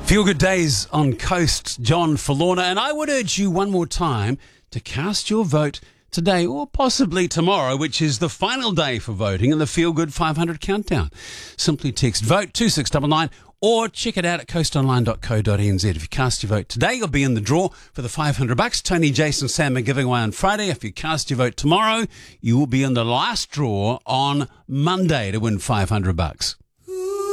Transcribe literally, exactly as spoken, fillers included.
Feel Good Days on Coast, John Forlorna, and I would urge you one more time to cast your vote today or possibly tomorrow, which is the final day for voting in the Feel Good five hundred countdown. Simply text VOTE two six nine nine or check it out at coast online dot co dot n z. If you cast your vote today, you'll be in the draw for the five hundred bucks. Tony, Jason, Sam are giving away on Friday. If you cast your vote tomorrow, you will be in the last draw on Monday to win five hundred bucks.